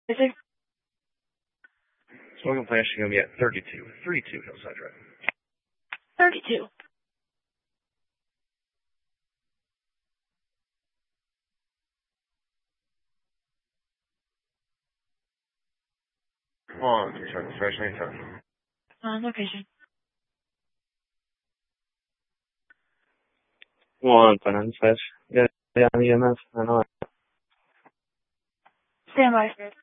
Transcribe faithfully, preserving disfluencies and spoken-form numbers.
Smoking Plan should be at thirty-two. thirty-two Hillside Drive. thirty-two. One, two, sorry, fresh anytime. On location. One, five, yeah, yeah, E M S, I know. Stand by.